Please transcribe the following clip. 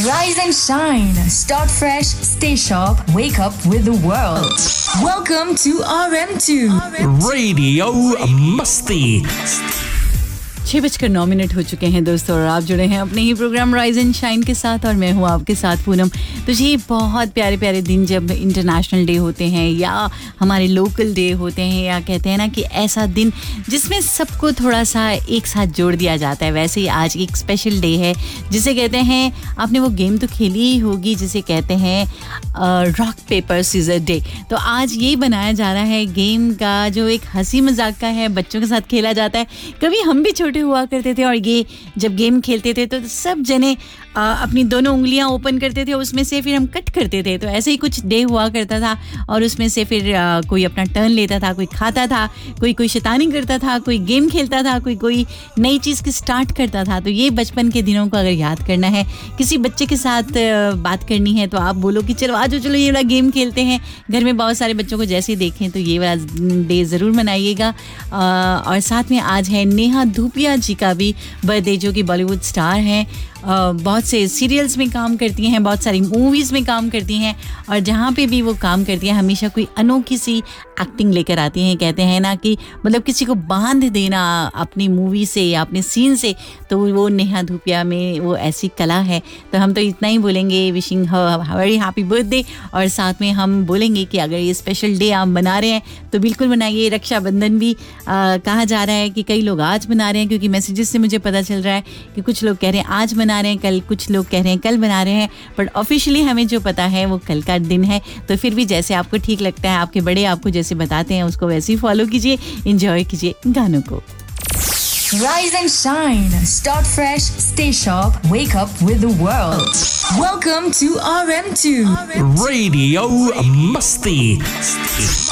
Rise and shine. Start fresh. Stay sharp. Wake up with the world. Welcome to RM2 Radio Masti. 6:09 हो चुके हैं दोस्तों और आप जुड़े हैं अपने ही प्रोग्राम राइज एंड शाइन के साथ और मैं हूँ आपके साथ पूनम। तो ये बहुत प्यारे प्यारे दिन जब इंटरनेशनल डे होते हैं या हमारे लोकल डे होते हैं या कहते हैं ना कि ऐसा दिन जिसमें सबको थोड़ा सा एक साथ जोड़ दिया जाता है, वैसे ही आज एक स्पेशल डे है जिसे कहते हैं, आपने वो गेम तो खेली ही होगी जिसे कहते हैं रॉक पेपर सीजर डे। तो आज ये बनाया जा रहा है गेम का जो एक हंसी मजाक का है, बच्चों के साथ खेला जाता है। कभी हम भी छोटे हुआ करते थे और ये जब गेम खेलते थे तो सब जने अपनी दोनों उंगलियां ओपन करते थे, उसमें से फिर हम कट करते थे। तो ऐसे ही कुछ डे हुआ करता था और उसमें से फिर कोई अपना टर्न लेता था, कोई खाता था, कोई शैतानी करता था, कोई गेम खेलता था, कोई नई चीज़ की स्टार्ट करता था। तो ये बचपन के दिनों को अगर याद करना है, किसी बच्चे के साथ बात करनी है तो आप बोलो कि चलो आज चलो ये वाला गेम खेलते हैं। घर में बहुत सारे बच्चों को जैसे ही देखें तो ये वाला डे ज़रूर मनाइएगा। और साथ में आज है नेहा धूपिया जी का भी बर्थडे, जो कि बॉलीवुड स्टार हैं, बहुत से सीरियल्स में काम करती हैं, बहुत सारी मूवीज़ में काम करती हैं और जहाँ पे भी वो काम करती हैं हमेशा कोई अनोखी सी एक्टिंग लेकर आती हैं। कहते हैं ना कि मतलब किसी को बांध देना अपनी मूवी से या अपने सीन से, तो वो नेहा धूपिया में वो ऐसी कला है। तो हम तो इतना ही बोलेंगे, wishing her very happy birthday. और साथ में हम बोलेंगे कि अगर ये स्पेशल डे आप मना रहे हैं तो बिल्कुल मनाइए। रक्षाबंधन भी कहा जा रहा है कि कई लोग आज मना रहे हैं, क्योंकि मैसेजेस से मुझे पता चल रहा है कि कुछ लोग कह रहे हैं आज मना रहे हैं, कल कुछ लोग कह रहे हैं कल बना रहे हैं, बट ऑफिशियली हमें जो पता है वो कल का दिन है। तो फिर भी जैसे आपको ठीक लगता है, आपके बड़े आपको जैसे बताते हैं उसको वैसे ही फॉलो कीजिए, एंजॉय कीजिए गानों को। Rise and shine. Start fresh. Stay sharp. Wake up with the world. Welcome to RM2 Radio Masti.